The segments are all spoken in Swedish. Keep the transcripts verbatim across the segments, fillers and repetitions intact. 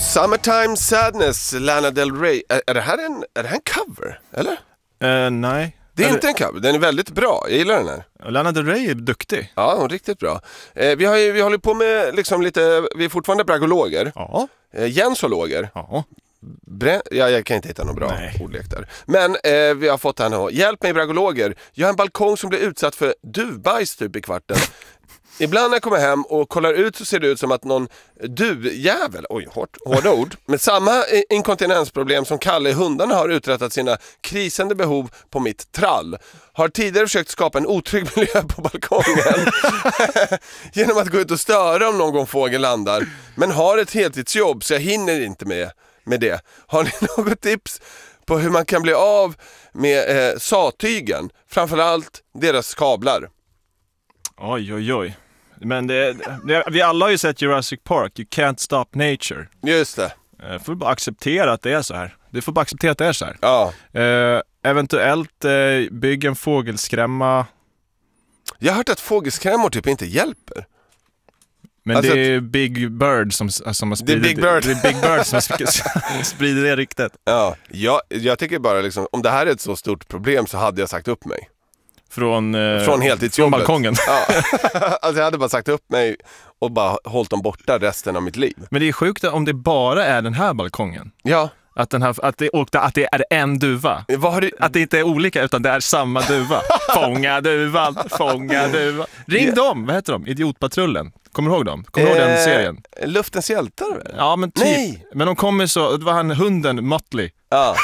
Summertime Sadness, Lana Del Rey. Är, är, det här en, är det här en cover, eller? Uh, nej. Det är eller... inte en cover, den är väldigt bra, jag gillar den här. Lana Del Rey är duktig. Ja, hon är riktigt bra. eh, Vi har ju, vi håller på med liksom lite, vi är fortfarande bragologer. Ja. eh, Jensologer. Ja. Brä... Ja, jag kan inte hitta någon bra Nej. ordlek där. Men eh, vi har fått den här. Hjälp mig bragologer. Jag har en balkong som blir utsatt för duvbajs typ i kvarten. Ibland när jag kommer hem och kollar ut så ser det ut som att någon duvjävel, oj, hårt, hårda ord, med samma inkontinensproblem som Kalle i hundarna har uträttat sina krisande behov på mitt trall. Har tidigare försökt skapa en otrygg miljö på balkongen genom att gå ut och störa om någon gång fågel landar. Men har ett heltidsjobb så jag hinner inte med, med det. Har ni något tips på hur man kan bli av med eh, satygen? Framförallt deras kablar. Oj, oj, oj. Men det, det, vi alla har ju sett Jurassic Park. You can't stop nature. Just det. Du får bara acceptera att det är så här. Du får bara acceptera att det är så här. Ja. Eh, eventuellt eh, bygg en fågelskrämma. Jag har hört att fågelskrämmor typ inte hjälper. Men alltså, det är Big Bird som, som har spridit det. Är Big Bird. Det är Big Bird som sprider det riktigt. Ja, jag, jag tycker bara liksom, om det här är ett så stort problem så hade jag sagt upp mig. Från, eh, från heltidsjobbet. Från balkongen. Ja. Alltså jag hade bara sagt upp mig och bara hållit dem borta resten av mitt liv. Men det är sjukt om det bara är den här balkongen. Ja. Att, den här, att, det, att det är en duva. Vad har du... Att det inte är olika utan det är samma duva. Fånga duvan, fånga duvan. Ring yeah. dem, vad heter de? Idiotpatrullen. Kommer du ihåg dem? Kommer du eh, ihåg den serien? Luftens hjältar? Ja, men typ. Nej. Men de kommer så, det var han hunden Motley. Ja.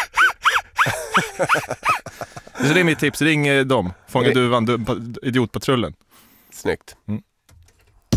Så det är mitt tips, ring dem. Fånga duvan, du, idiotpatrullen. Snyggt. Mm.